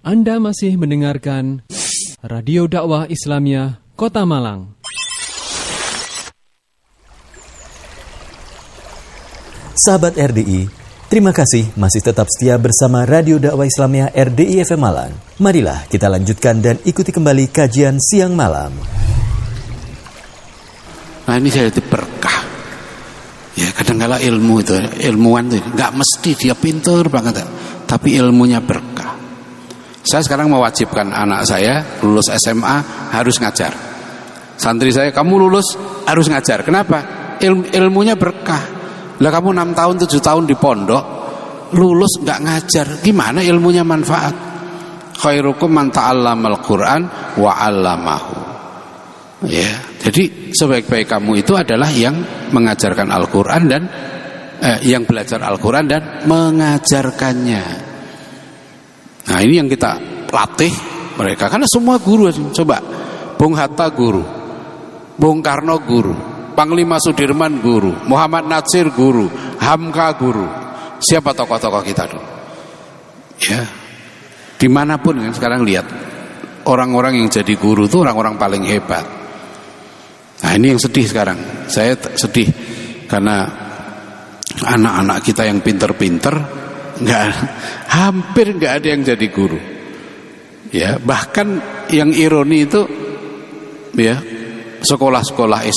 Anda masih mendengarkan Radio Dakwah Islamiyah Kota Malang. Sahabat RDI, terima kasih masih tetap setia bersama Radio Dakwah Islamiyah RDI FM Malang. Marilah kita lanjutkan dan ikuti kembali kajian siang malam. Nah, ini saya berkah. Ya, kadang-kala ilmu itu, ilmuwan itu nggak mesti dia pintar banget, tapi ilmunya berkah. Saya sekarang mewajibkan anak saya lulus SMA harus ngajar. Santri saya, kamu lulus harus ngajar. Kenapa? Ilmunya berkah. Lah kamu 6 tahun 7 tahun di pondok, lulus nggak ngajar, gimana ilmunya manfaat? Khairukum man ta'allamal Qur'an wa 'allamahu. Ya, jadi sebaik-baik kamu itu adalah yang mengajarkan Al-Qur'an dan yang belajar Al-Qur'an dan mengajarkannya. Nah, ini yang kita latih mereka, karena semua guru. Coba, Bung Hatta guru, Bung Karno guru, Panglima Sudirman guru, Muhammad Natsir guru, Hamka guru. Siapa tokoh-tokoh kita dulu? Ya, dimanapun kan sekarang lihat orang-orang yang jadi guru itu orang-orang paling hebat. Nah, ini yang sedih sekarang. Saya sedih karena anak-anak kita yang pinter-pinter hampir nggak ada yang jadi guru. Ya, bahkan yang ironi itu, ya, sekolah-sekolah